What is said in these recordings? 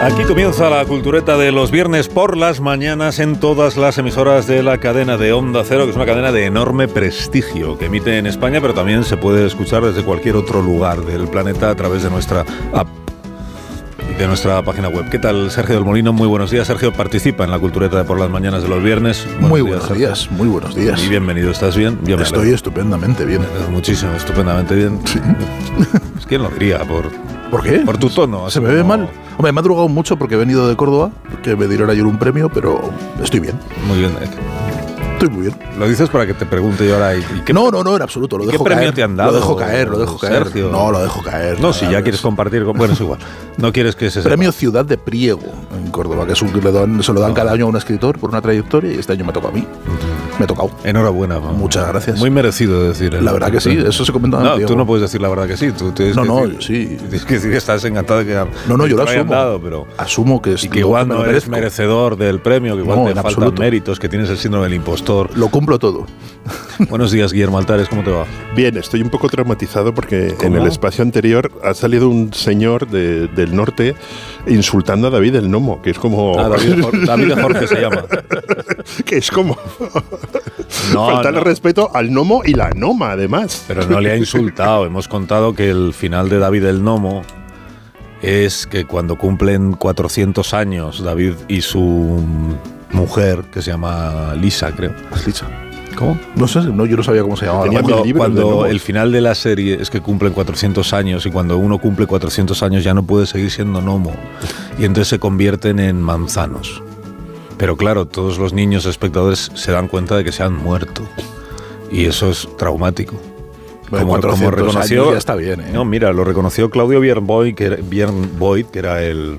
Aquí comienza la cultureta de los viernes por las mañanas en todas las emisoras de la cadena de Onda Cero, que es una cadena de enorme prestigio, que emite en España, pero también se puede escuchar desde cualquier otro lugar del planeta a través de nuestra app y de nuestra página web. ¿Qué tal, Sergio del Molino? Muy buenos días. Sergio participa en la cultureta de por las mañanas de los viernes. Muy buenos días, muy buenos días. Y bienvenido, ¿estás bien? Estoy estupendamente bien. Muchísimo, estupendamente bien. Sí. ¿Quién lo diría? ¿Por qué? Por tu tono. ¿Se me ve mal? Hombre, me ha drogado mucho porque he venido de Córdoba, que me dieron ayer un premio, pero estoy bien. Muy bien. Estoy muy bien. Lo dices para que te pregunte yo ahora. ¿Y qué no, en absoluto. Lo dejo ¿Qué premio caer. te han dado? Lo dejo caer. Sergio. No, lo dejo caer. No, si ya quieres compartir. Bueno, es igual. No quieres que se Premio Ciudad de Priego en Córdoba, que es un que se lo dan cada año a un escritor por una trayectoria, y este año me toca a mí. Me ha tocado. Enhorabuena, mamá. Muchas gracias. Muy merecido decir. La verdad que sí, eso se comenta. No, tú no puedes decir la verdad que sí. Tú tienes sí. Tienes que decir que estás encantado de que yo lo asumo. Pero asumo que es. Y que igual no eres merecedor del premio, que igual te faltan absoluto. méritos, que tienes el síndrome del impostor. Lo cumplo todo. Buenos días, Guillermo Altares, ¿cómo te va? Bien, estoy un poco traumatizado porque ¿Cómo? en el espacio anterior ha salido un señor del norte insultando a David el Nomo, que es como... David Jorge se llama. Que es como... faltarle respeto al Nomo y la Noma, además. Pero no le ha insultado. Hemos contado que el final de David el Nomo es que cuando cumplen 400 años, David y su mujer, que se llama Lisa, creo. Lisa. ¿Cómo? No sé, yo no sabía cómo se llamaba. Cuando el final de la serie es que cumplen 400 años, y cuando uno cumple 400 años ya no puede seguir siendo gnomo, y entonces se convierten en manzanos. Pero claro, todos los niños espectadores se dan cuenta de que se han muerto, y eso es traumático. Bueno, como reconoció, años ya está bien, ¿eh? No, mira, lo reconoció Claudio Björn Voigt, que era el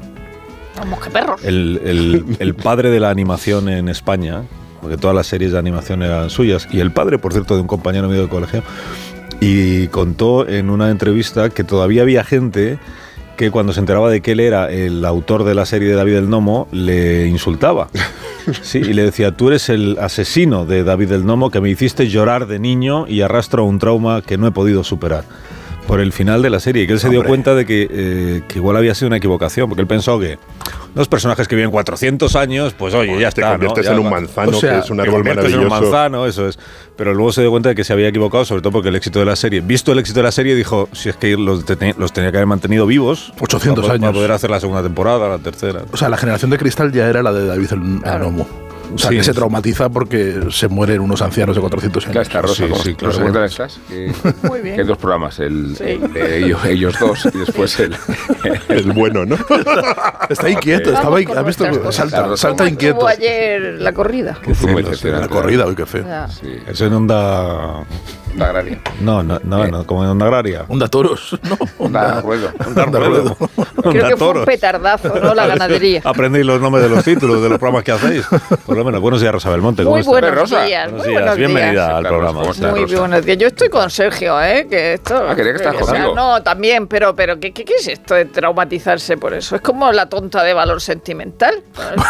padre de la animación en España, porque todas las series de animación eran suyas, y el padre, por cierto, de un compañero mío de colegio, y contó en una entrevista que todavía había gente que cuando se enteraba de que él era el autor de la serie de David el Nomo, le insultaba. Sí, y le decía: tú eres el asesino de David el Nomo, que me hiciste llorar de niño y arrastro un trauma que no he podido superar. Por el final de la serie, y que él se dio cuenta de que igual había sido una equivocación, porque él pensó que los personajes que viven 400 años, pues oye, ya está, te conviertes en un manzano, que es un árbol maravilloso. En un manzano, eso es. Pero luego se dio cuenta de que se había equivocado, sobre todo porque el éxito de la serie, visto el éxito de la serie, dijo: si es que los tenía que haber mantenido vivos 800 años para poder hacer la segunda temporada, la tercera. O sea, la generación de cristal ya era la de David el Nomo. O sea, que se traumatiza porque se mueren unos ancianos de 400 años. Claro, está Rosa. Claro. ¿Cómo estás? Muy bien. Que hay dos programas, de ellos dos, y después el bueno, ¿no? Está inquieto, ¿has visto? Salta inquieto. ¿Cómo estuvo ayer la corrida? Fue muy decepcionante. La corrida, uy, qué feo. Sí. Eso en Onda... Onda Agraria. No, como en Onda Agraria. Onda Toros, ¿no? Onda Ruedo. Onda Ruedo. Creo que fue un petardazo, ¿no? La ganadería. Aprendéis los nombres de los títulos de los programas que hacéis. Por lo menos. Buenos días, Rosa Belmonte. ¿Cómo Muy estás? buenos Rosa? días. Buenos Muy días. buenos Bienvenida días. al programa. ¿Cómo estás, Muy Rosa? buenos días. Yo estoy con Sergio, que esto... quería que estás conmigo. No, también, pero ¿qué es esto de traumatizarse por eso? Es como la tonta de valor sentimental.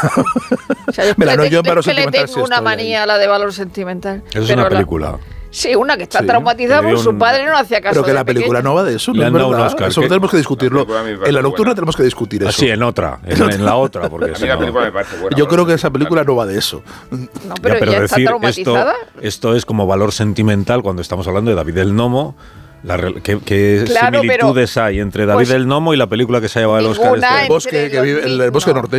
O sea, Mira, no, yo en valor es que le sentimental tengo sí una estoy manía ahí. a la de valor sentimental. Eso es Pero una película. Sí, una que está Sí. traumatizada Le dio porque su un- padre no hacía caso. Pero que de la película pequeño. no va de eso, Le no es han dado un verdad. Oscar. Eso ¿Qué? tenemos que discutirlo. La película a mí me parece En la nocturna buena. tenemos que discutir eso. Sí, en otra. En la otra. Porque A si mí la no- película me parece buena. Yo creo que esa película no va de eso. No, pero ya está decir traumatizada. esto es como valor sentimental cuando estamos hablando de David el Nomo. ¿Qué Claro, similitudes hay entre David pues, el Nomo y la película que se ha llevado el Oscar? ninguna. El bosque, que vive, el bosque norteño.